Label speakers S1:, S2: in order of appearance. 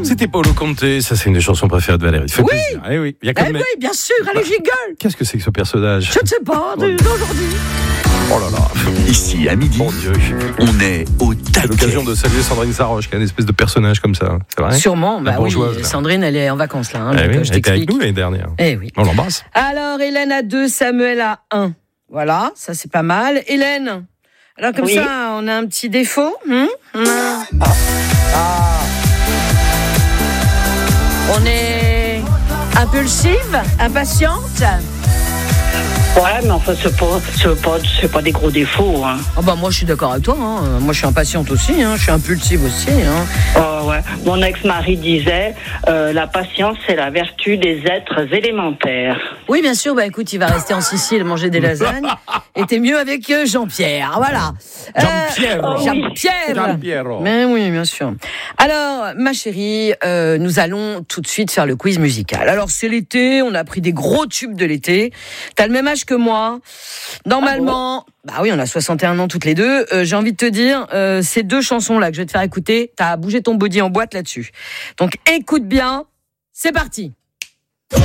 S1: C'était Paolo Conte, ça c'est une des chansons préférées de Valérie. Fait plaisir. Eh oui, il y a quand même...
S2: oui, bien sûr, allez, jingle.
S1: Qu'est-ce que c'est que ce personnage?
S2: Je ne sais pas, d'aujourd'hui.
S1: Oh là là.
S3: Ici, à midi,
S1: Mon Dieu.
S3: on est au
S1: C'est
S3: taquet.
S1: l'occasion de saluer Sandrine Saroche, qui est une espèce de personnage comme ça. C'est vrai?
S2: Sûrement,
S1: La
S2: bah oui,
S1: bourgeoise, là.
S2: Sandrine, elle est en vacances là,
S1: Eh
S2: donc
S1: oui,
S2: je
S1: elle était avec
S2: t'explique.
S1: nous l'année dernière.
S2: Eh oui.
S1: On l'embrasse.
S2: Alors, Hélène à 2, Samuel à 1. Voilà, ça c'est pas mal. Hélène, alors comme
S4: Oui.
S2: ça, on a un petit défaut. On est impulsive, impatiente.
S4: Ouais, mais enfin, c'est pas des gros défauts. Hein.
S2: Oh bah moi je suis d'accord avec toi, hein. Moi je suis impatiente aussi, hein. Je suis impulsive aussi. Hein.
S4: Oh, ouais. Mon ex-mari disait la patience, c'est la vertu des êtres élémentaires.
S2: Oui bien sûr, bah écoute, il va rester en Sicile manger des lasagnes. Et t'es mieux avec Jean-Pierre, voilà.
S1: Jean-Pierre.
S2: Jean-Pierre.
S1: Jean-Pierre.
S2: Mais oui, bien sûr. Alors, ma chérie, nous allons tout de suite faire le quiz musical. Alors, c'est l'été, on a pris des gros tubes de l'été. T'as le même âge que moi. Normalement, bah oui, on a 61 ans toutes les deux. J'ai envie de te dire, ces deux chansons-là que je vais te faire écouter, t'as bougé ton body en boîte là-dessus. Donc, écoute bien, c'est parti.